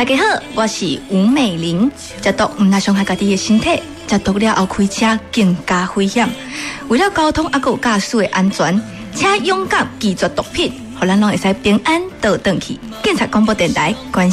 大家好，我是吴美玲。食毒唔来伤害家己的身体，食毒了后开车更加危险。为了交通还有驾驶的安全，请勇敢拒绝毒品，互咱拢会使平安倒转去。警察广播电台关